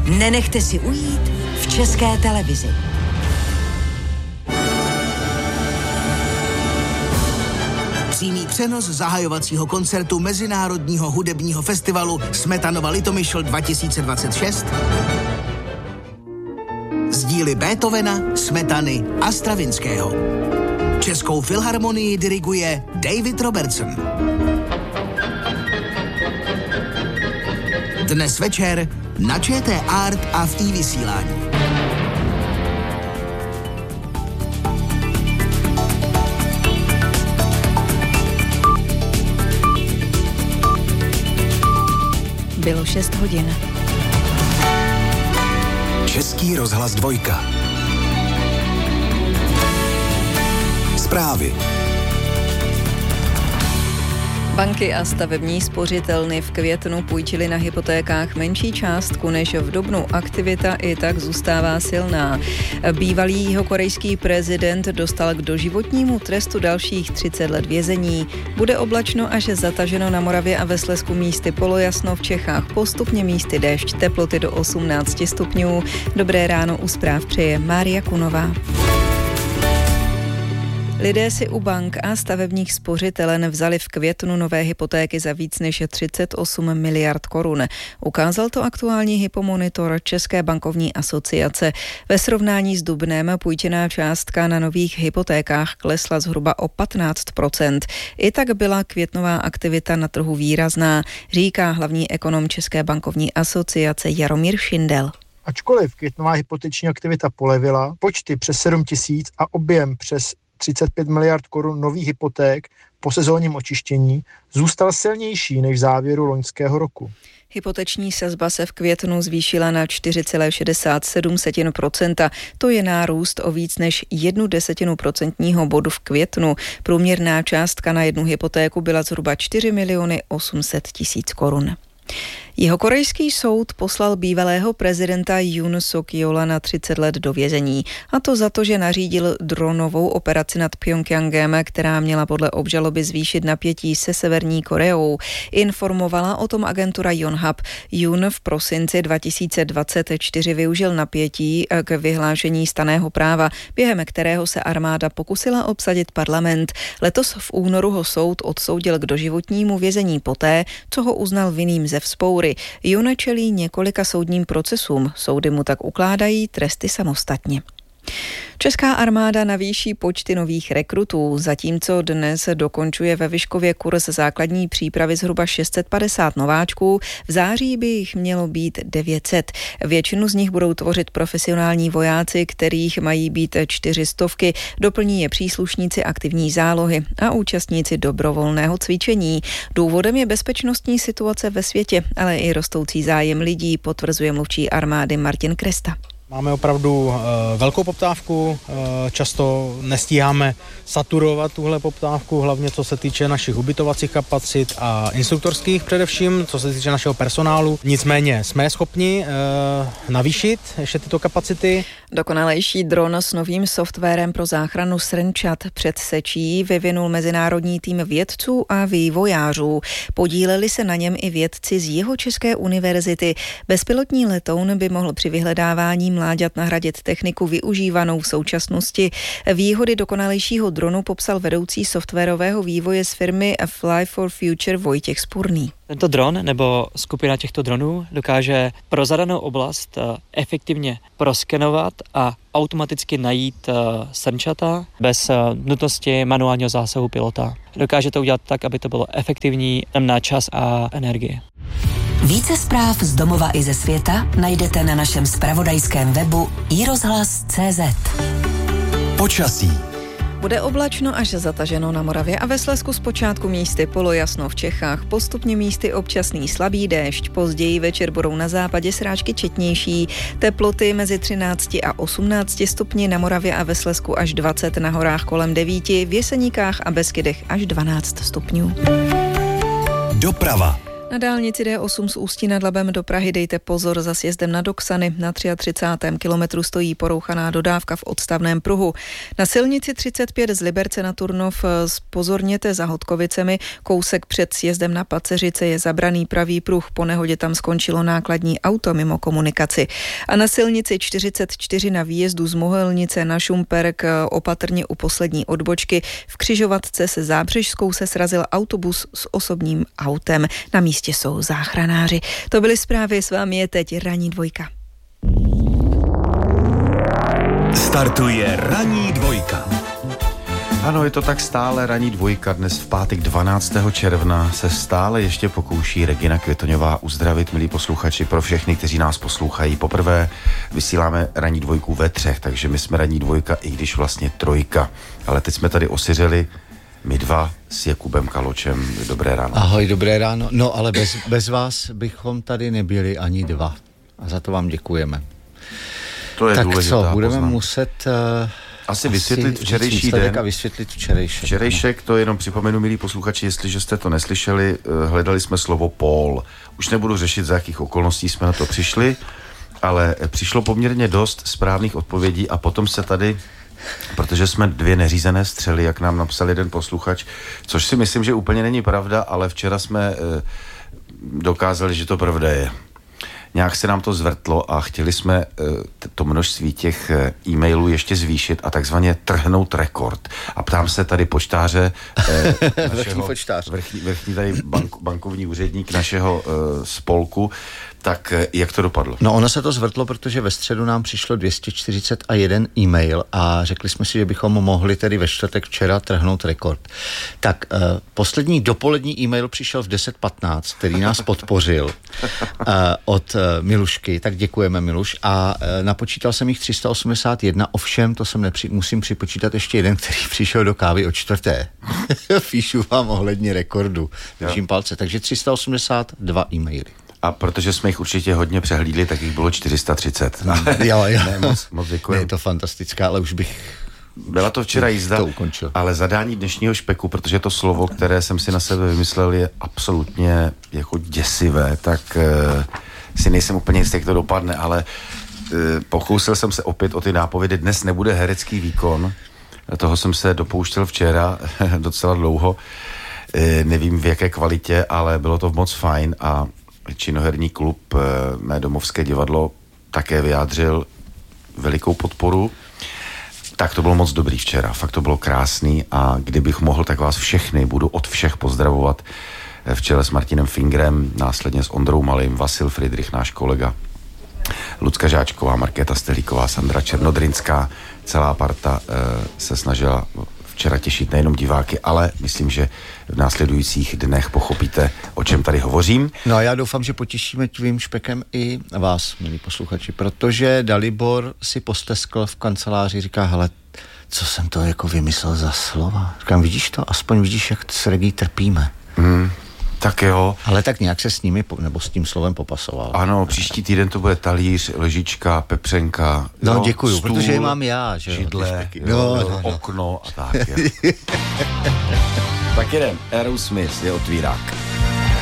nenechte si ujít v České televizi. Přímý přenos zahajovacího koncertu Mezinárodního hudebního festivalu Smetanova Litomyšl 2026 z díly Beethovena, Smetany a Stravinského. Českou filharmonii diriguje David Robertson. Dnes večer na ČT Art a v iVysílání. Bylo 6 hodin. Český rozhlas 2. Zprávy. Banky a stavební spořitelny v květnu půjčily na hypotékách menší částku než v dubnu. Aktivita i tak zůstává silná. Bývalý jihokorejský prezident dostal k doživotnímu trestu dalších 30 let vězení. Bude oblačno až zataženo na Moravě a ve Slezsku místy polojasno, v Čechách postupně místy déšť, teploty do 18 stupňů. Dobré ráno, u zpráv přeje Mária Kunová. Lidé si u bank a stavebních spořitelen vzali v květnu nové hypotéky za víc než 38 miliard korun. Ukázal to aktuální hypomonitor České bankovní asociace. Ve srovnání s dubnem půjčená částka na nových hypotékách klesla zhruba o 15%. I tak byla květnová aktivita na trhu výrazná, říká hlavní ekonom České bankovní asociace Jaromír Šindel. Ačkoliv květnová hypoteční aktivita polevila, počty přes 7 000 a objem přes 35 miliard korun nových hypoték po sezónním očištění zůstal silnější než v závěru loňského roku. Hypoteční sazba se v květnu zvýšila na 4,67%. To je nárůst o víc než 0,1 procentního bodu v květnu. Průměrná částka na jednu hypotéku byla zhruba 4 800 000 korun. Jihokorejský soud poslal bývalého prezidenta Yoon Suk-yeola na 30 let do vězení. A to za to, že nařídil dronovou operaci nad Pjongjangem, která měla podle obžaloby zvýšit napětí se Severní Koreou. Informovala o tom agentura Yonhap. Yoon v prosinci 2024 využil napětí k vyhlášení stanného práva, během kterého se armáda pokusila obsadit parlament. Letos v únoru ho soud odsoudil k doživotnímu vězení poté, co ho uznal vinným ze vzpoury. Yoon čelí několika soudním procesům, soudy mu tak ukládají tresty samostatně. Česká armáda navýší počty nových rekrutů, zatímco dnes dokončuje ve Vyškově kurz základní přípravy zhruba 650 nováčků, v září by jich mělo být 900. Většinu z nich budou tvořit profesionální vojáci, kterých mají být 400, doplní je příslušníci aktivní zálohy a účastníci dobrovolného cvičení. Důvodem je bezpečnostní situace ve světě, ale i rostoucí zájem lidí, potvrzuje mluvčí armády Martin Kresta. Máme opravdu velkou poptávku, často nestíháme saturovat tuhle poptávku, hlavně co se týče našich ubytovacích kapacit a instruktorských především, co se týče našeho personálu. Nicméně jsme schopni navýšit ještě tyto kapacity. Dokonalejší dron s novým softwarem pro záchranu srnčat před sečí vyvinul mezinárodní tým vědců a vývojářů. Podíleli se na něm i vědci z Jihočeské univerzity. Bezpilotní letoun by mohl při vyhledávání mláďat nahradit techniku využívanou v současnosti. Výhody dokonalejšího dronu popsal vedoucí softwarového vývoje z firmy Fly for Future Vojtěch Spurný. Tento dron nebo skupina těchto dronů dokáže pro zadanou oblast efektivně proskenovat a automaticky najít srnčata bez nutnosti manuálního zásahu pilota. Dokáže to udělat tak, aby to bylo efektivní na čas a energii. Více zpráv z domova i ze světa najdete na našem zpravodajském webu iRozhlas.cz. Počasí. Bude oblačno až zataženo na Moravě a ve Slezsku zpočátku místy polojasno, v Čechách postupně místy občasný slabý déšť, později večer budou na západě srážky četnější, teploty mezi 13 a 18 stupni, na Moravě a ve Slezsku až 20, na horách kolem 9, v Jeseníkách a Beskydech až 12 stupňů. Doprava. Na dálnici D8 z Ústí nad Labem do Prahy dejte pozor za sjezdem na Doksany. Na 33. kilometru stojí porouchaná dodávka v odstavném pruhu. Na silnici 35 z Liberce na Turnov pozorněte za Hodkovicemi. Kousek před sjezdem na Paceřice je zabraný pravý pruh. Po nehodě tam skončilo nákladní auto mimo komunikaci. A na silnici 44 na výjezdu z Mohelnice na Šumperk opatrně u poslední odbočky v křižovatce se Zábřežskou se srazil autobus s osobním autem. Na místě jsou záchranáři. To byly zprávy, s vámi je teď Ranní dvojka. Startuje Ranní dvojka. Ano, je to tak stále Ranní dvojka. Dnes v pátek 12. června se stále ještě pokouší Regina Květoňová uzdravit, milí posluchači, pro všechny, kteří nás poslouchají. Poprvé vysíláme Ranní dvojku ve 3, takže my jsme Ranní dvojka, i když vlastně 3. Ale teď jsme tady osiřeli my 2 s Jakubem Kaločem. Dobré ráno. Ahoj, dobré ráno. No ale bez vás bychom tady nebyli ani 2. A za to vám děkujeme. To je tak důležitá co, budeme poznámka. muset asi vysvětlit včerejší den. A vysvětlit včerejšek. Včerejšek, to jenom připomenu, milí posluchači, jestliže jste to neslyšeli, hledali jsme slovo pól. Už nebudu řešit, za jakých okolností jsme na to přišli, ale přišlo poměrně dost správných odpovědí a potom se tady, protože jsme 2 neřízené střely, jak nám napsal jeden posluchač, což si myslím, že úplně není pravda, ale včera jsme dokázali, že to pravda je. Nějak se nám to zvrtlo a chtěli jsme to množství těch e-mailů ještě zvýšit a takzvaně trhnout rekord. A ptám se tady poštáře, vrchní tady bankovní úředník našeho spolku, tak jak to dopadlo? No ono se to zvrtlo, protože ve středu nám přišlo 241 e-mail a řekli jsme si, že bychom mohli tedy ve čtvrtek včera trhnout rekord. Tak poslední dopolední e-mail přišel v 10:15, který nás podpořil od Milušky, tak děkujeme Miluš a napočítal jsem jich 381, ovšem to jsem musím připočítat ještě jeden, který přišel do kávy o 4. Píšu vám ohledně rekordu, držím palce, takže 382 e-maily. A protože jsme jich určitě hodně přehlídli, tak jich bylo 430. Jo. Ne, moc děkuji. Je to fantastická, ale už bych... Byla to včera jízda, to ukončil. Ale zadání dnešního špeku, protože to slovo, které jsem si na sebe vymyslel, je absolutně jako děsivé, tak si nejsem úplně jistý, jak to dopadne, ale pokousil jsem se opět o ty nápovědy. Dnes nebude herecký výkon, toho jsem se dopouštěl včera docela dlouho, nevím v jaké kvalitě, ale bylo to moc fajn a činoherní klub Mé domovské divadlo také vyjádřil velikou podporu. Tak to bylo moc dobrý včera, fakt to bylo krásný a kdybych mohl, tak vás všechny budu od všech pozdravovat v čele s Martinem Fingrem, následně s Ondrou Malým, Vasil Friedrich, náš kolega, Lucka Žáčková, Markéta Stelíková, Sandra Černodrinská, celá parta se snažila včera těšit nejenom diváky, ale myslím, že v následujících dnech pochopíte, o čem tady hovořím. No a já doufám, že potěšíme tvým špekem i vás, milí posluchači, protože Dalibor si posteskl v kanceláři, říká, hele, co jsem to jako vymyslel za slova? Říkám, vidíš to? Aspoň vidíš, jak s Regí trpíme. Tak jo. Ale tak nějak se s nimi, nebo s tím slovem popasoval. Ano, příští týden to bude talíř, lžička, pepřenka. No děkuju, stůl, protože je mám já, že židle, no. Okno a tak. Tak jdem. Aerosmith je otvírák.